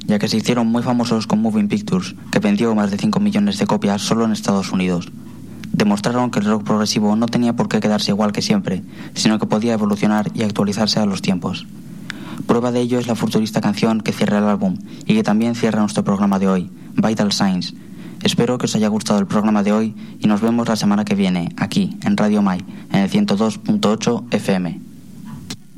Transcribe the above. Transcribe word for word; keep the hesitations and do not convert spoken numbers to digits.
ya que se hicieron muy famosos con Moving Pictures, que vendió más de cinco millones de copias solo en Estados Unidos. Demostraron que el rock progresivo no tenía por qué quedarse igual que siempre, sino que podía evolucionar y actualizarse a los tiempos. Prueba de ello es la futurista canción que cierra el álbum y que también cierra nuestro programa de hoy, Vital Signs. Espero que os haya gustado el programa de hoy y nos vemos la semana que viene, aquí, en Radio Mai, en el ciento dos punto ocho F M.